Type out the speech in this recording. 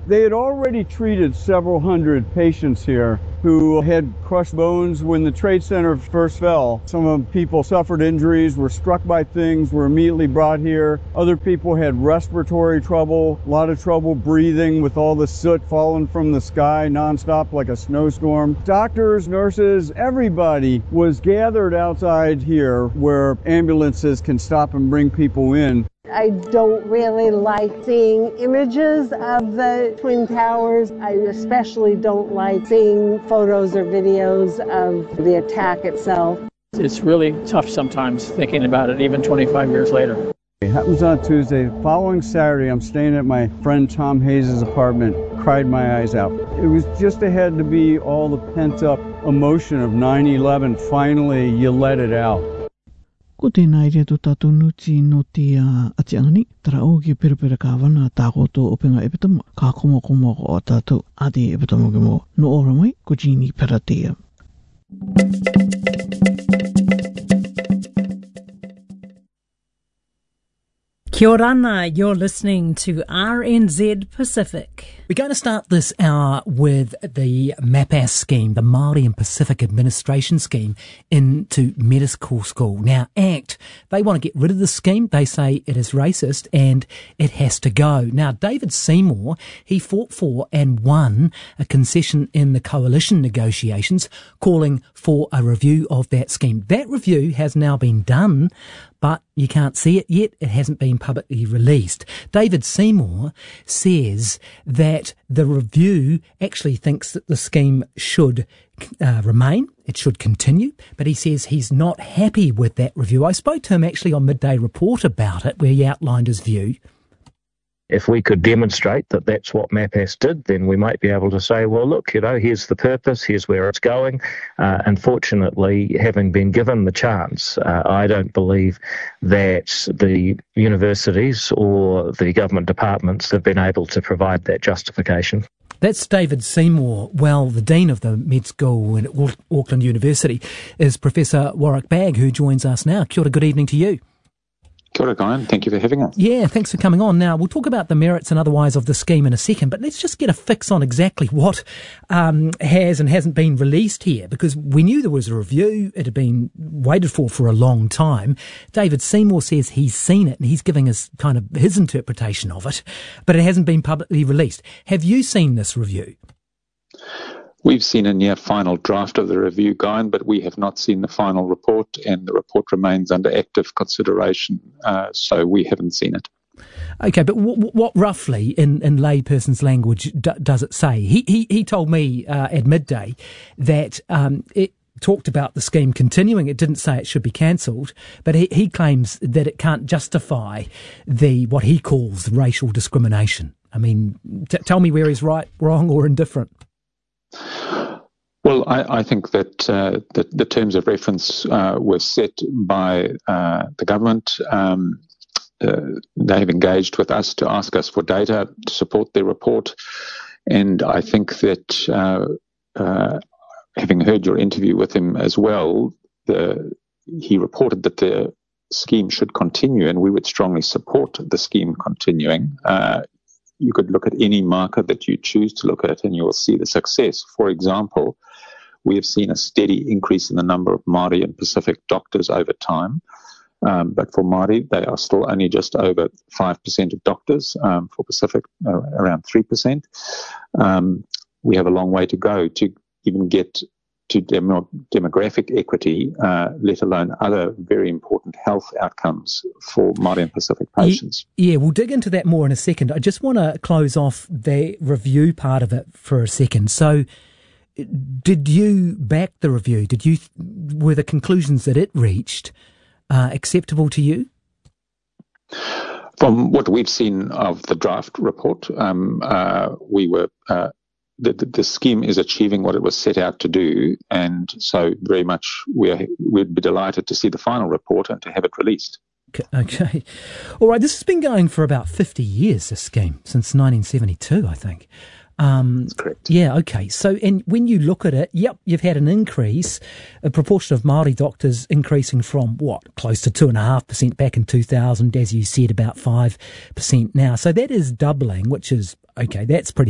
They had already treated several hundred patients here who had crushed bones when the Trade Center first fell. Some of the people suffered injuries, were struck by things, were immediately brought here. Other people had respiratory trouble, a lot of trouble breathing with all the soot falling from the sky nonstop like a snowstorm. Doctors, nurses, everybody was gathered outside here where ambulances can stop and bring people in. I don't really like seeing images of the Twin Towers. I especially don't like seeing photos or videos of the attack itself. It's really tough sometimes thinking about it, even 25 years later. It happens on Tuesday. The following Saturday, I'm staying at my friend Tom Hayes' apartment. Cried my eyes out. It was just had to be all the pent-up emotion of 9/11. Finally, you let it out. Ko tēnā rea tō tātou nuti no te atiangani, tara o ki perepere ka wana tāko tō openga epitama, ka komo o tātou ade epitama ke mo. No ora mai, ko Jeannie Peratea. Kia ora, you're listening to RNZ Pacific. We're going to start this hour with the MAPAS scheme, the Māori and Pacific Administration scheme into medical school. Now, ACT, they want to get rid of the scheme. They say it is racist and it has to go. Now, David Seymour, he fought for and won a concession in the coalition negotiations calling for a review of that scheme. That review has now been done, but you can't see it yet. It hasn't been publicly released. David Seymour says that the review actually thinks that the scheme should remain. It should continue. But he says he's not happy with that review. I spoke to him actually on Midday Report about it, where he outlined his view. If we could demonstrate that that's what MAPAS did, then we might be able to say, well, look, here's the purpose, here's where it's going. Unfortunately, having been given the chance, I don't believe that the universities or the government departments have been able to provide that justification. That's David Seymour. Well, the Dean of the Med School at Auckland University is Professor Warwick Bagg, who joins us now. Kia ora, good evening to you. Kia ora, Guyan. Thank you for having us. Yeah, thanks for coming on. Now, we'll talk about the merits and otherwise of the scheme in a second, but let's just get a fix on exactly what has and hasn't been released here, because we knew there was a review. It had been waited for a long time. David Seymour says he's seen it and he's giving us kind of his interpretation of it, but it hasn't been publicly released. Have you seen this review? We've seen a near final draft of the review, Guyan, but we have not seen the final report, and the report remains under active consideration, so we haven't seen it. Okay, but what roughly, in layperson's language, does it say? He told me at midday that it talked about the scheme continuing. It didn't say it should be cancelled, but he claims that it can't justify what he calls racial discrimination. I mean, tell me where he's right, wrong, or indifferent. Well, I think that the terms of reference were set by the government. They have engaged with us to ask us for data to support their report. And I think that having heard your interview with him as well, he reported that the scheme should continue, and we would strongly support the scheme continuing. You could look at any marker that you choose to look at and you will see the success. For example, we have seen a steady increase in the number of Māori and Pacific doctors over time. But for Māori, they are still only just over 5% of doctors. For Pacific, around 3%. We have a long way to go to even get to demographic equity, let alone other very important health outcomes for Māori and Pacific patients. Yeah, we'll dig into that more in a second. I just want to close off the review part of it for a second. So, did you back the review? Were the conclusions that it reached acceptable to you? From what we've seen of the draft report, we were the scheme is achieving what it was set out to do, and so very much we'd be delighted to see the final report and to have it released. Okay. All right, this has been going for about 50 years, this scheme, since 1972, I think. That's correct. Yeah, okay. So, and when you look at it, yep, you've had an increase, a proportion of Māori doctors increasing from, close to 2.5% back in 2000, as you said, about 5% now. So that is doubling, which is, okay, that's pretty